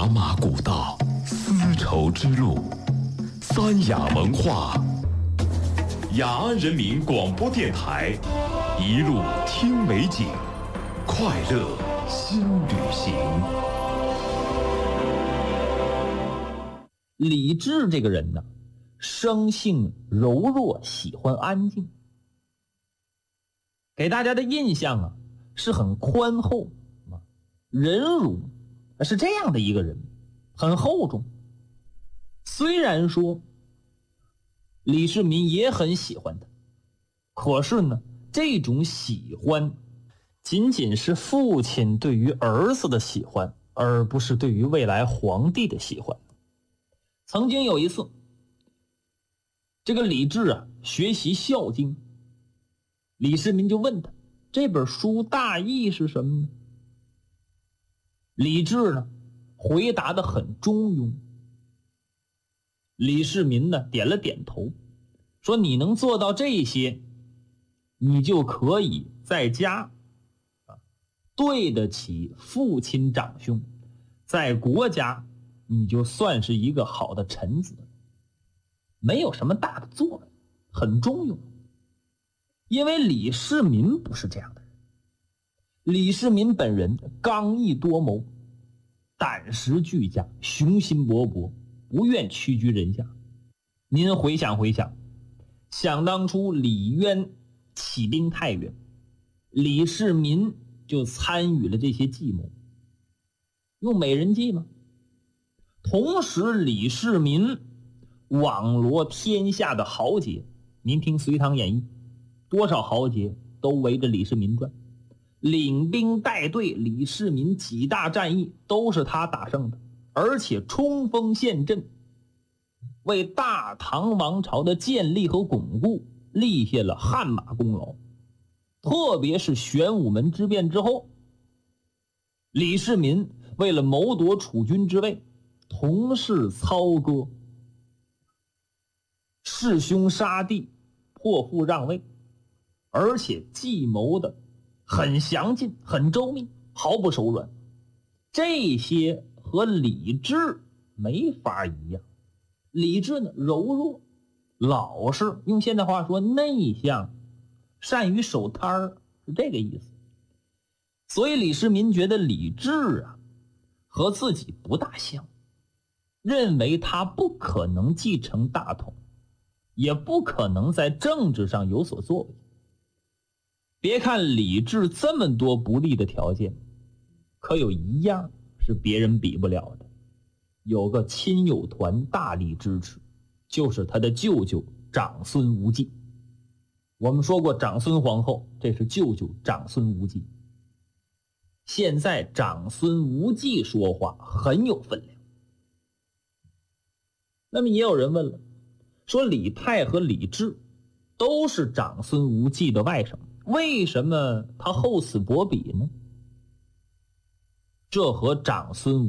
茶马古道，丝绸之路，三雅文化。雅安人民广播电台，一路听美景，快乐新旅行。 李治这个人呢，生性柔弱，喜欢安静，给大家的印象啊是很宽厚，忍辱，是这样的一个人，很厚重。虽然说李世民也很喜欢他，可是呢，这种喜欢仅仅是父亲对于儿子的喜欢，而不是对于未来皇帝的喜欢。曾经有一次，这个李治啊学习《孝经》，李世民就问他这本书大意是什么呢？李治呢回答得很中庸。李世民呢点了点头，说你能做到这些，你就可以在家对得起父亲长兄，在国家你就算是一个好的臣子，没有什么大的作为，很中庸。因为李世民不是这样的人，李世民本人刚毅多谋，胆识俱佳，雄心勃勃，不愿屈居人下。您回想回想，想当初李渊起兵太原，李世民就参与了这些计谋，用美人计吗？同时李世民网罗天下的豪杰，您听《隋唐演义》，多少豪杰都围着李世民转，领兵带队，李世民几大战役都是他打胜的，而且冲锋陷阵，为大唐王朝的建立和巩固立下了汗马功劳。特别是玄武门之变之后，李世民为了谋夺储君之位，同室操戈，弑兄杀弟，破父让位，而且计谋的很详尽，很周密，毫不手软。这些和李治没法一样。李治呢柔弱，老实，用现代话说内向，善于守摊儿，是这个意思。所以李世民觉得李治啊和自己不大像，认为他不可能继承大统，也不可能在政治上有所作为。别看李治这么多不利的条件，可有一样是别人比不了的，有个亲友团大力支持，就是他的舅舅长孙无忌。我们说过长孙皇后，这是舅舅长孙无忌。现在长孙无忌说话很有分量。那么也有人问了，说李泰和李治都是长孙无忌的外甥，为什么他厚此薄彼呢？这和长孙